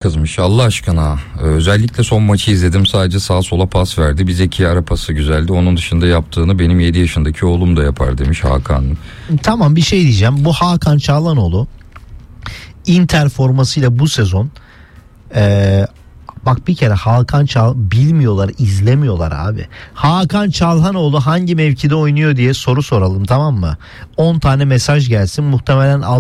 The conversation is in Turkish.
kızmış Allah aşkına. Özellikle son maçı izledim, sadece sağa sola pas verdi. Bir Zeki ara pası güzeldi. Onun dışında yaptığını benim 7 yaşındaki oğlum da yapar demiş Hakan. Tamam, bir şey diyeceğim. Bu Hakan Çağlanoğlu Inter formasıyla bu sezon bak bir kere bilmiyorlar, izlemiyorlar abi. Hakan Çalhanoğlu hangi mevkide oynuyor diye soru soralım, tamam mı? 10 tane mesaj gelsin, muhtemelen